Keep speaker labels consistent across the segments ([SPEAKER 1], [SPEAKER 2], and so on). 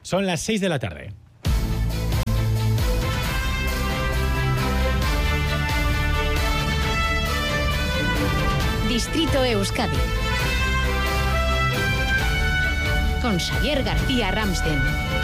[SPEAKER 1] Son las 6 de la tarde.
[SPEAKER 2] Distrito Euskadi con Xavier García Ramsten.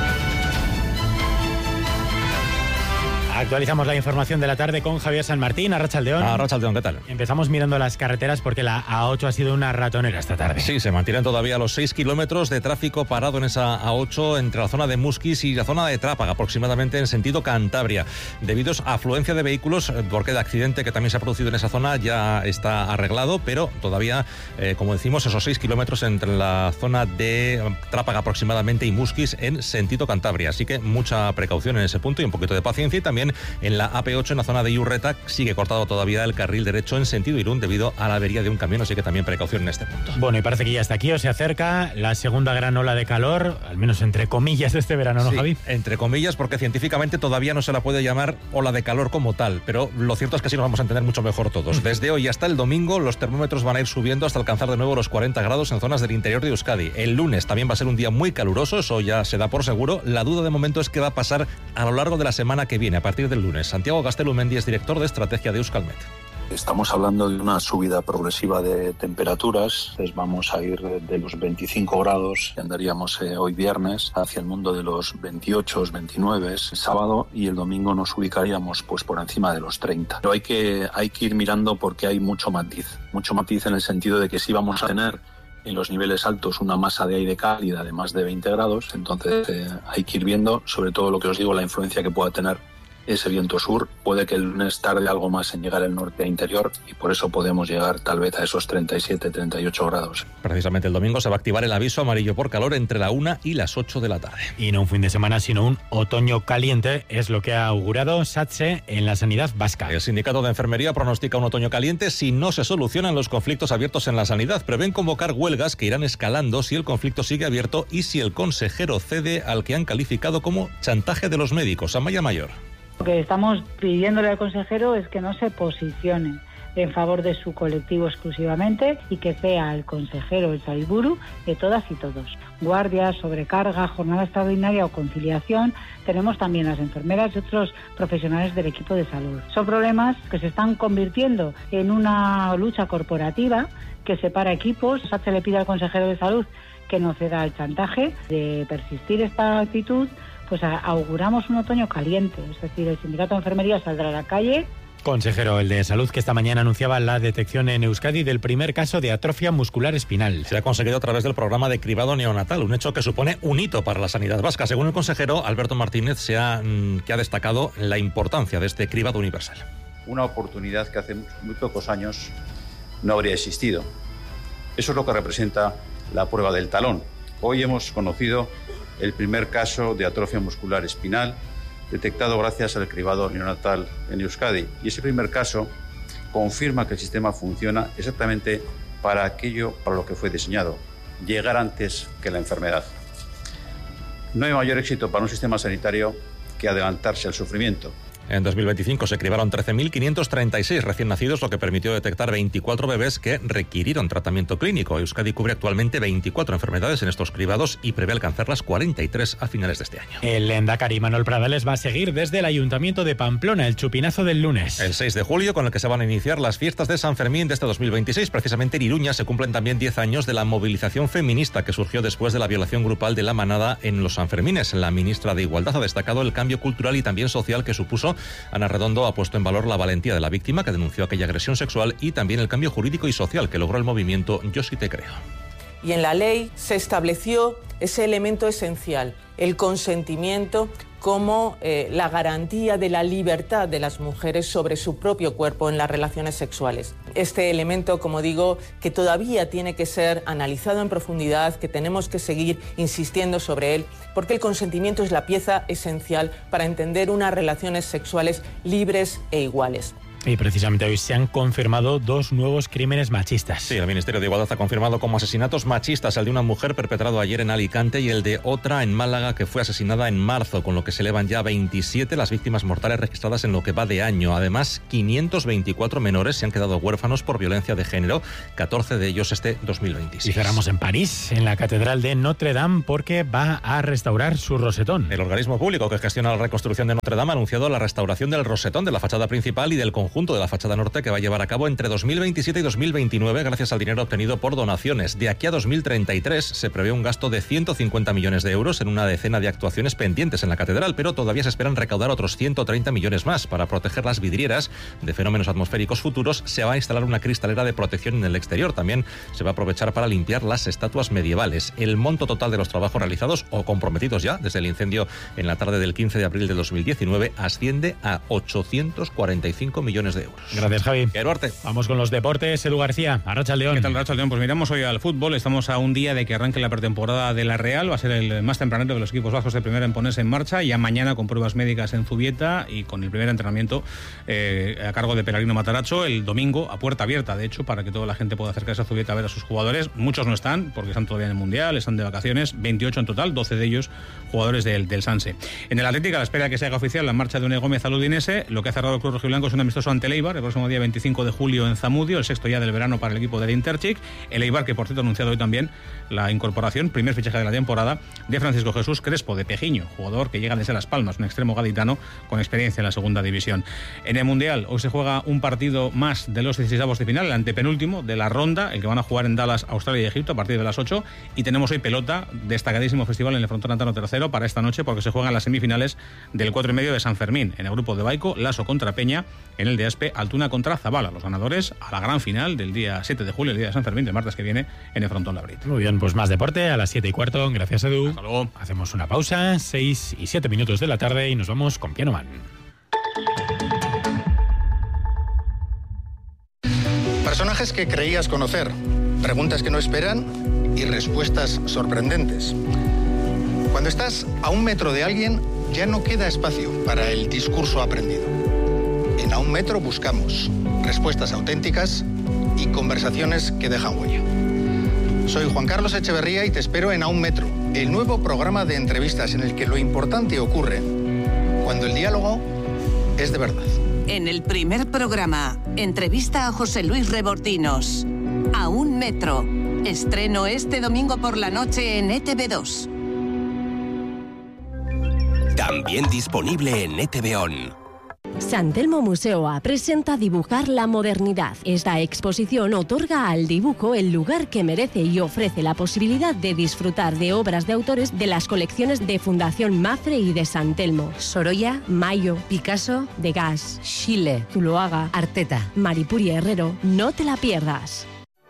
[SPEAKER 1] Actualizamos la información de la tarde con Javier San Martín. Arratsaldeón.
[SPEAKER 3] Arratsaldeón, ¿qué tal?
[SPEAKER 1] Empezamos mirando las carreteras porque la A8 ha sido una ratonera esta tarde.
[SPEAKER 3] Sí, se mantienen todavía los 6 kilómetros de tráfico parado en esa A8 entre la zona de Muskiz y la zona de Trápaga, aproximadamente en sentido Cantabria, debido a afluencia de vehículos, porque el accidente que también se ha producido en esa zona ya está arreglado, pero todavía, como decimos, esos 6 kilómetros entre la zona de Trápaga aproximadamente y Muskiz en sentido Cantabria. Así que mucha precaución en ese punto y un poquito de paciencia. Y también en la AP8, en la zona de Iurreta, sigue cortado todavía el carril derecho en sentido Irún debido a la avería de un camión, así que también precaución en este punto.
[SPEAKER 1] Bueno, y parece que ya está aquí o se acerca la segunda gran ola de calor, al menos entre comillas, de este verano, ¿no,
[SPEAKER 3] sí,
[SPEAKER 1] Javi?
[SPEAKER 3] Entre comillas, porque científicamente todavía no se la puede llamar ola de calor como tal, pero lo cierto es que así nos vamos a entender mucho mejor todos. Desde hoy hasta el domingo, los termómetros van a ir subiendo hasta alcanzar de nuevo los 40 grados en zonas del interior de Euskadi. El lunes también va a ser un día muy caluroso, eso ya se da por seguro. La duda de momento es qué va a pasar a lo largo de la semana que viene, a partir del lunes. Santiago Gastelumendi es director de estrategia de Euskalmet.
[SPEAKER 4] Estamos hablando de una subida progresiva de temperaturas. Entonces vamos a ir de los 25 grados, andaríamos hoy viernes, hacia el mundo de los 28, 29 sábado, y el domingo nos ubicaríamos pues por encima de los 30. Pero hay que ir mirando porque hay mucho matiz en el sentido de que sí vamos a tener en los niveles altos una masa de aire cálida de más de 20 grados, entonces hay que ir viendo, sobre todo lo que os digo, la influencia que pueda tener ese viento sur. Puede que el lunes tarde algo más en llegar al norte e interior y por eso podemos llegar tal vez a esos 37, 38 grados.
[SPEAKER 3] Precisamente el domingo se va a activar el aviso amarillo por calor entre la 1 y las 8 de la tarde.
[SPEAKER 1] Y no un fin de semana, sino un otoño caliente, es lo que ha augurado SATSE en la sanidad vasca.
[SPEAKER 3] El sindicato de enfermería pronostica un otoño caliente si no se solucionan los conflictos abiertos en la sanidad. Prevén convocar huelgas que irán escalando si el conflicto sigue abierto y si el consejero cede al que han calificado como chantaje de los médicos. Amaya Mayor.
[SPEAKER 5] Lo que estamos pidiéndole al consejero es que no se posicione en favor de su colectivo exclusivamente y que sea el consejero, el saiburu, de todas y todos. Guardias, sobrecarga, jornada extraordinaria o conciliación. Tenemos también las enfermeras y otros profesionales del equipo de salud. Son problemas que se están convirtiendo en una lucha corporativa que separa equipos. SATSE le pide al consejero de salud que no ceda al chantaje. De persistir esta actitud, pues auguramos un otoño caliente, es decir, el sindicato de enfermería saldrá a la calle.
[SPEAKER 1] Consejero, el de salud, que esta mañana anunciaba la detección en Euskadi del primer caso de atrofia muscular espinal.
[SPEAKER 3] Se ha conseguido a través del programa de cribado neonatal, un hecho que supone un hito para la sanidad vasca. Según el consejero, Alberto Martínez, que ha destacado la importancia de este cribado universal.
[SPEAKER 6] Una oportunidad que hace muy pocos años no habría existido. Eso es lo que representa la prueba del talón. Hoy hemos conocido el primer caso de atrofia muscular espinal detectado gracias al cribado neonatal en Euskadi. Y ese primer caso confirma que el sistema funciona exactamente para aquello para lo que fue diseñado, llegar antes que la enfermedad. No hay mayor éxito para un sistema sanitario que adelantarse al sufrimiento.
[SPEAKER 3] En 2025 se cribaron 13.536 recién nacidos, lo que permitió detectar 24 bebés que requirieron tratamiento clínico. Euskadi cubre actualmente 24 enfermedades en estos cribados y prevé alcanzar las 43 a finales de este año.
[SPEAKER 1] El lehendakari Manuel Pradales va a seguir desde el Ayuntamiento de Pamplona el chupinazo del lunes.
[SPEAKER 3] El 6 de julio, con el que se van a iniciar las fiestas de San Fermín de este 2026. Precisamente en Iruña se cumplen también 10 años de la movilización feminista que surgió después de la violación grupal de la manada en los Sanfermines. La ministra de Igualdad ha destacado el cambio cultural y también social que supuso. Ana Redondo ha puesto en valor la valentía de la víctima, que denunció aquella agresión sexual, y también el cambio jurídico y social que logró el movimiento Yo sí te creo.
[SPEAKER 7] Y en la ley se estableció ese elemento esencial, el consentimiento como la garantía de la libertad de las mujeres sobre su propio cuerpo en las relaciones sexuales. Este elemento, como digo, que todavía tiene que ser analizado en profundidad, que tenemos que seguir insistiendo sobre él, porque el consentimiento es la pieza esencial para entender unas relaciones sexuales libres e iguales.
[SPEAKER 1] Y precisamente hoy se han confirmado 2 nuevos crímenes machistas.
[SPEAKER 3] Sí, el Ministerio de Igualdad ha confirmado como asesinatos machistas el de una mujer perpetrado ayer en Alicante y el de otra en Málaga que fue asesinada en marzo, con lo que se elevan ya 27 las víctimas mortales registradas en lo que va de año. Además, 524 menores se han quedado huérfanos por violencia de género, 14 de ellos este 2026.
[SPEAKER 1] Y cerramos en París, en la Catedral de Notre Dame, porque va a restaurar su rosetón.
[SPEAKER 3] El organismo público que gestiona la reconstrucción de Notre Dame ha anunciado la restauración del rosetón de la fachada principal y del conjunto de la fachada norte que va a llevar a cabo entre 2027 y 2029 gracias al dinero obtenido por donaciones. De aquí a 2033 se prevé un gasto de 150 millones de euros en una decena de actuaciones pendientes en la catedral, pero todavía se esperan recaudar otros 130 millones más. Para proteger las vidrieras de fenómenos atmosféricos futuros se va a instalar una cristalera de protección en el exterior. También se va a aprovechar para limpiar las estatuas medievales. El monto total de los trabajos realizados o comprometidos ya desde el incendio en la tarde del 15 de abril de 2019 asciende a 845 millones de euros.
[SPEAKER 1] Gracias, Javi.
[SPEAKER 3] Eduarte.
[SPEAKER 1] Vamos con los deportes. Edu García, Arratsaldeón.
[SPEAKER 8] ¿Qué tal, Arratsaldeón? Pues miramos hoy al fútbol. Estamos a un día de que arranque la pretemporada de la Real. Va a ser el más tempranero de los equipos vascos de primera en ponerse en marcha. Ya mañana con pruebas médicas en Zubieta y con el primer entrenamiento a cargo de Pelarino Matarazzo. El domingo a puerta abierta, de hecho, para que toda la gente pueda acercarse a Zubieta a ver a sus jugadores. Muchos no están porque están todavía en el Mundial, están de vacaciones. 28 en total, 12 de ellos jugadores del Sanse. En el Atlético, a la espera de que se haga oficial la marcha de Unai Gómez al Udinese, lo que ha cerrado el Club Rojiblanco es un amistoso ante el Eibar el próximo día 25 de julio en Zamudio, el sexto ya del verano para el equipo del Interchic. El Eibar, que por cierto ha anunciado hoy también la incorporación, primer fichaje de la temporada, de Francisco Jesús Crespo, de Pejiño, jugador que llega desde Las Palmas, un extremo gaditano con experiencia en la segunda división. En el Mundial, hoy se juega un partido más de los 16avos de final, el antepenúltimo de la ronda, el que van a jugar en Dallas, Australia y Egipto a partir de las 8. Y tenemos hoy pelota, destacadísimo festival en el Frontón Antano III para esta noche, porque se juegan las semifinales del 4,5 de San Fermín. En el grupo de Baico, Laso contra Peña, en el de Aspe, Altuna contra Zabala. Los ganadores a la gran final del día 7 de julio, el día de San Fermín, del martes que viene, en el Frontón Labrit.
[SPEAKER 1] Muy bien, pues más deporte a las 7:15. Gracias, Edu.
[SPEAKER 8] Hasta luego.
[SPEAKER 1] Hacemos una pausa, 6 y 7 minutos de la tarde, y nos vamos con Piano Man.
[SPEAKER 9] Personajes que creías conocer, preguntas que no esperan y respuestas sorprendentes. Cuando estás a 1 metro de alguien, ya no queda espacio para el discurso aprendido. En A un metro buscamos respuestas auténticas y conversaciones que dejan huella. Soy Juan Carlos Echeverría y te espero en A un metro, el nuevo programa de entrevistas en el que lo importante ocurre cuando el diálogo es de verdad.
[SPEAKER 10] En el primer programa, entrevista a José Luis Rebordinos. A un metro. Estreno este domingo por la noche en ETV2.
[SPEAKER 11] También disponible en ETV On.
[SPEAKER 12] San Telmo Museoa presenta Dibujar la modernidad. Esta exposición otorga al dibujo el lugar que merece y ofrece la posibilidad de disfrutar de obras de autores de las colecciones de Fundación Mafre y de San Telmo. Sorolla, Mayo, Picasso, Degas, Schiele, Zuloaga, Arteta, Maripuri Herrero. No te la pierdas.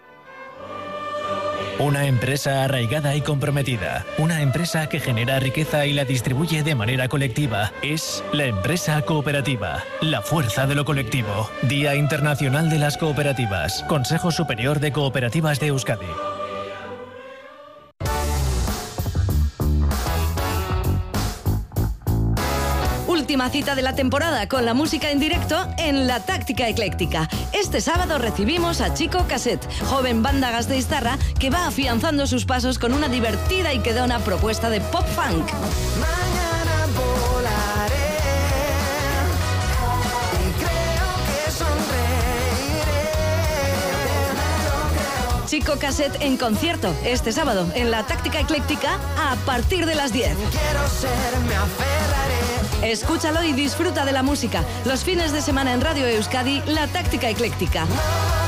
[SPEAKER 13] Una empresa arraigada y comprometida. Una empresa que genera riqueza y la distribuye de manera colectiva. Es la empresa cooperativa. La fuerza de lo colectivo. Día Internacional de las Cooperativas. Consejo Superior de Cooperativas de Euskadi.
[SPEAKER 14] Última cita de la temporada con la música en directo en La Táctica Ecléctica. Este sábado recibimos a Chico Cassette, joven banda gasteiztarra que va afianzando sus pasos con una divertida y quedona propuesta de pop funk.
[SPEAKER 15] Mañana volaré y creo que sonreiré.
[SPEAKER 14] Chico Cassette en concierto este sábado en La Táctica Ecléctica a partir de las 10.
[SPEAKER 15] Quiero ser, me aferraré.
[SPEAKER 14] Escúchalo y disfruta de la música. Los fines de semana en Radio Euskadi, La Táctica Ecléctica.